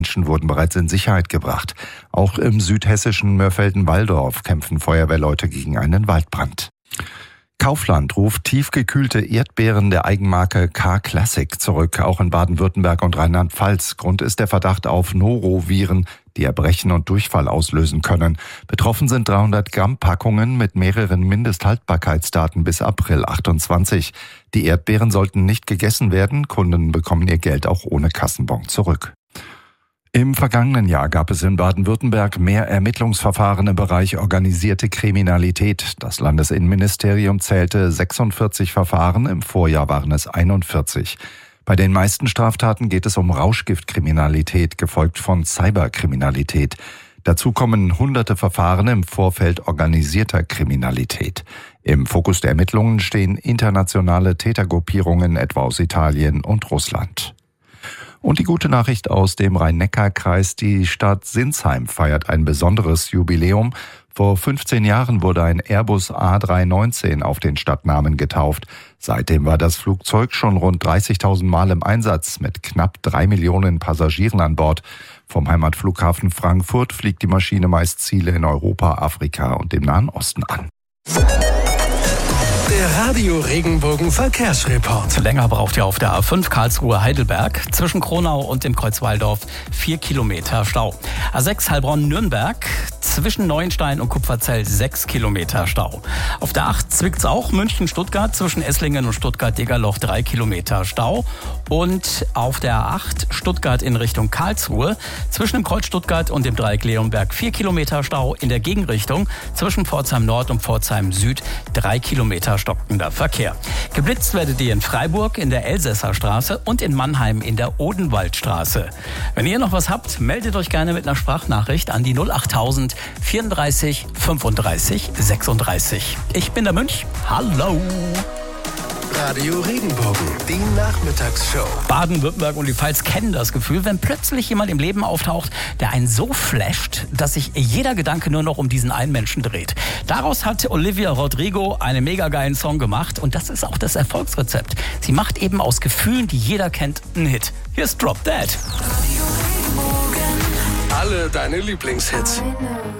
Menschen wurden bereits in Sicherheit gebracht. Auch im südhessischen Mörfelden-Walldorf kämpfen Feuerwehrleute gegen einen Waldbrand. Kaufland ruft tiefgekühlte Erdbeeren der Eigenmarke K-Classic zurück, auch in Baden-Württemberg und Rheinland-Pfalz. Grund ist der Verdacht auf Noroviren, die Erbrechen und Durchfall auslösen können. Betroffen sind 300 Gramm Packungen mit mehreren Mindesthaltbarkeitsdaten bis April 28. Die Erdbeeren sollten nicht gegessen werden. Kunden bekommen ihr Geld auch ohne Kassenbon zurück. Im vergangenen Jahr gab es in Baden-Württemberg mehr Ermittlungsverfahren im Bereich organisierte Kriminalität. Das Landesinnenministerium zählte 46 Verfahren, im Vorjahr waren es 41. Bei den meisten Straftaten geht es um Rauschgiftkriminalität, gefolgt von Cyberkriminalität. Dazu kommen hunderte Verfahren im Vorfeld organisierter Kriminalität. Im Fokus der Ermittlungen stehen internationale Tätergruppierungen, etwa aus Italien und Russland. Und die gute Nachricht aus dem Rhein-Neckar-Kreis: Die Stadt Sinsheim feiert ein besonderes Jubiläum. Vor 15 Jahren wurde ein Airbus A319 auf den Stadtnamen getauft. Seitdem war das Flugzeug schon rund 30.000 Mal im Einsatz mit knapp 3 Millionen Passagieren an Bord. Vom Heimatflughafen Frankfurt fliegt die Maschine meist Ziele in Europa, Afrika und dem Nahen Osten an. Der Radio Regenbogen Verkehrsreport. Länger braucht ihr auf der A5 Karlsruhe-Heidelberg. Zwischen Kronau und dem Kreuz Walldorf 4 Kilometer Stau. A6 Heilbronn-Nürnberg. Zwischen Neuenstein und Kupferzell 6 Kilometer Stau. Auf der 8 Zwickt's auch München-Stuttgart. Zwischen Esslingen und Stuttgart-Degerloch 3 Kilometer Stau. Und auf der 8 Stuttgart in Richtung Karlsruhe. Zwischen dem Kreuz Stuttgart und dem Dreieck Leonberg 4 Kilometer Stau. In der Gegenrichtung zwischen Pforzheim Nord und Pforzheim Süd 3 Kilometer stockender Verkehr. Geblitzt werdet ihr in Freiburg in der Elsässer Straße und in Mannheim in der Odenwaldstraße. Wenn ihr noch was habt, meldet euch gerne mit einer Sprachnachricht an die 08000 34 35 36. Ich bin der Münch. Hallo! Radio Regenbogen, die Nachmittagsshow. Baden-Württemberg und die Pfalz kennen das Gefühl, wenn plötzlich jemand im Leben auftaucht, der einen so flasht, dass sich jeder Gedanke nur noch um diesen einen Menschen dreht. Daraus hat Olivia Rodrigo einen mega geilen Song gemacht und das ist auch das Erfolgsrezept. Sie macht eben aus Gefühlen, die jeder kennt, einen Hit. Hier ist Drop Dead. Alle deine Lieblingshits.